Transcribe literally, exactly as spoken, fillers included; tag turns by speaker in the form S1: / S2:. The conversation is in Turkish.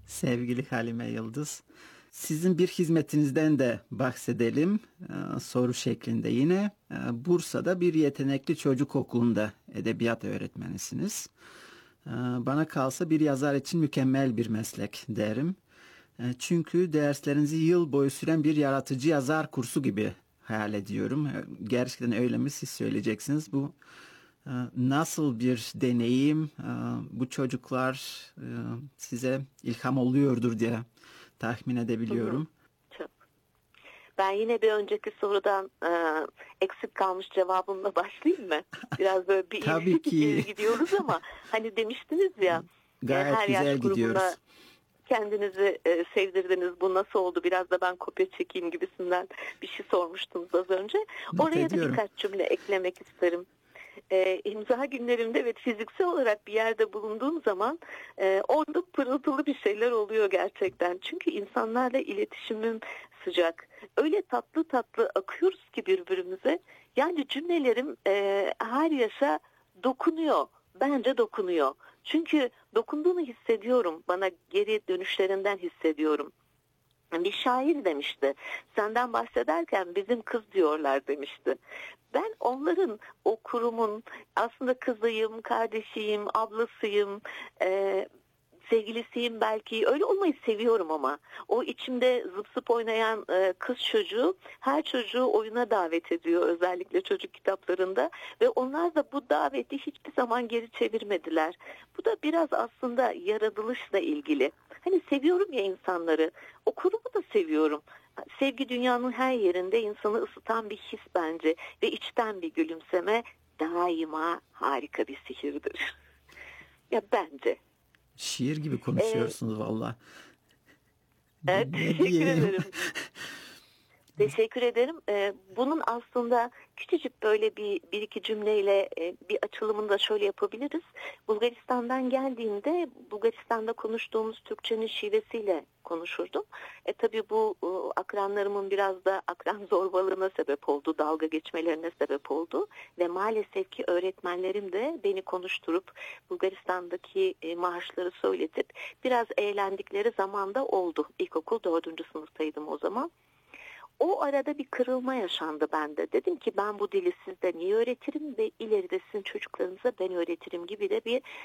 S1: Sevgili Halime Yıldız, sizin bir hizmetinizden de bahsedelim. Ee, soru şeklinde yine. Ee, Bursa'da bir yetenekli çocuk okulunda edebiyat öğretmenisiniz. Ee, Bana kalsa bir yazar için mükemmel bir meslek derim. Ee, Çünkü derslerinizi yıl boyu süren bir yaratıcı yazar kursu gibi hayal ediyorum. Ee, Gerçekten öyle mi, siz söyleyeceksiniz. Bu e, nasıl bir deneyim? Ee, Bu çocuklar e, size ilham oluyordur diye tahmin
S2: Hı hı,
S1: edebiliyorum.
S2: çok. Ben yine bir önceki sorudan e, eksik kalmış cevabımla başlayayım mı? Biraz böyle bir
S1: Tabii
S2: ileri,
S1: ki
S2: ileri gidiyoruz ama hani demiştiniz ya e,
S1: gayet
S2: her yaş
S1: güzel
S2: grubuna
S1: gidiyoruz.
S2: kendinizi e, sevdirdiniz. Bu nasıl oldu? Biraz da ben kopya çekeyim gibisinden bir şey sormuştunuz az önce.
S1: Not
S2: Oraya da
S1: ediyorum.
S2: birkaç cümle eklemek isterim. E, imza günlerimde evet fiziksel olarak bir yerde bulunduğum zaman e, orada pırıltılı bir şeyler oluyor gerçekten. Çünkü insanlarla iletişimim sıcak. Öyle tatlı tatlı akıyoruz ki birbirimize. Yani cümlelerim e, her yaşa dokunuyor. Bence dokunuyor. Çünkü dokunduğunu hissediyorum. Bana geri dönüşlerinden hissediyorum. Bir şair demişti, senden bahsederken bizim kız diyorlar demişti. Ben onların, o kurumun aslında kızıyım, kardeşiyim, ablasıyım, e, sevgilisiyim belki. Öyle olmayı seviyorum ama. O içimde zıp zıp oynayan e, kız çocuğu her çocuğu oyuna davet ediyor, özellikle çocuk kitaplarında. Ve onlar da bu daveti hiçbir zaman geri çevirmediler. Bu da biraz aslında yaratılışla ilgili. Hani seviyorum ya insanları. O kurumu da seviyorum. Sevgi dünyanın her yerinde, insanı ısıtan bir his bence. Ve içten bir gülümseme daima harika bir sihirdir. Ya bence.
S1: Şiir gibi
S2: Ee,
S1: konuşuyorsunuz valla.
S2: evet,
S1: Ne
S2: teşekkür
S1: diyeyim?
S2: ederim. Teşekkür ederim. Ee, bunun aslında küçücük böyle bir, bir iki cümleyle e, bir açılımını da şöyle yapabiliriz. Bulgaristan'dan geldiğimde Bulgaristan'da konuştuğumuz Türkçenin şivesiyle konuşurdum. E tabii bu e, akranlarımın biraz da akran zorbalığına sebep oldu, dalga geçmelerine sebep oldu ve maalesef ki öğretmenlerim de beni konuşturup Bulgaristan'daki e, marşları söyletip biraz eğlendikleri zamanda oldu. İlkokul dördüncü sınıftaydım o zaman. O arada bir kırılma yaşandı bende. Dedim ki ben bu dili sizde niye öğretirim ve ileride sizin çocuklarınıza ben öğretirim gibi de bir